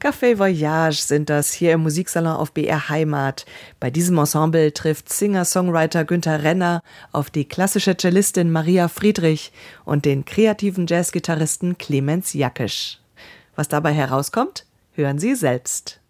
Café Voyage sind das hier im Musiksalon auf BR Heimat. Bei diesem Ensemble trifft Singer-Songwriter Günther Renner auf die klassische Cellistin Maria Friedrich und den kreativen Jazzgitarristen Clemens Jackisch. Was dabei herauskommt, hören Sie selbst.